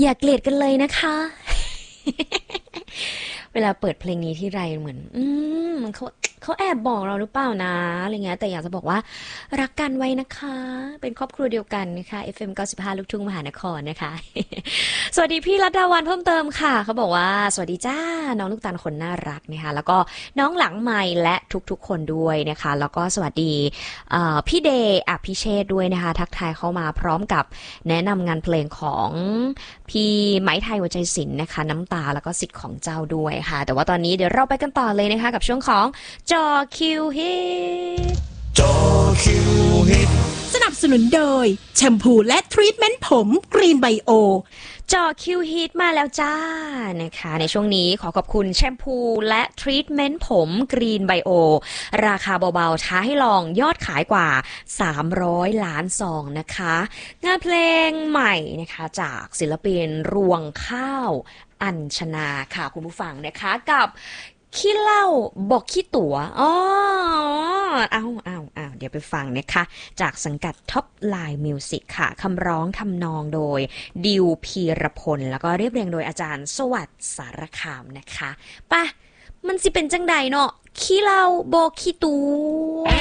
อย่าเกลียดกันเลยนะคะ เวลาเปิดเพลงนี้ที่ไรเหมือนเขาแอบบอกเราหรือเปล่านะอะไรเงี้ยแต่อยากจะบอกว่ารักกันไว้นะคะเป็นครอบครัวเดียวกันนะคะ FM 95ลูกทุ่งมหานครนะคะ สวัสดีพี่รัตดาวันเพิ่มเติมค่ะเขาบอกว่าสวัสดีจ้าน้องลูกตาลคนน่ารักนะคะแล้วก็น้องหลังไมค์และทุกๆคนด้วยนะคะแล้วก็สวัสดีพี่เดย์อภิเชษด้วยนะคะทักทายเข้ามาพร้อมกับแนะนำงานเพลงของพี่ไม้ไทยหัวใจศิลป์นะคะน้ำตาแล้วก็สิทธิ์ของเจ้าด้วยค่ะแต่ว่าตอนนี้เดี๋ยวเราไปกันต่อเลยนะคะกับช่วงของจอคิวฮิตจอคิวฮิตสนับสนุนโดยแชมพูและทรีทเมนต์ผมกรีนไบโอจอคิวฮิตมาแล้วจ้านะคะในช่วงนี้ขอขอบคุณแชมพูและทรีทเมนต์ผมกรีนไบโอราคาเบาๆท้าให้ลองยอดขายกว่า300ล้านซองนะคะงานเพลงใหม่นะคะจากศิลปินรวงข้าวอัญชนาค่ะคุณผู้ฟังนะคะกับขี้เล่าบอกขี้ตั๋วเดี๋ยวไปฟังนะคะจากสังกัดท็อปไลน์มิวสิกค่ะคำร้องทำนองโดยดิวพีรพลแล้วก็เรียบเรียงโดยอาจารย์สวัสดิ์สารคามนะคะป่ะมันสิเป็นจังใดเนาะขี้เล่าบอกขี้ตั๋ว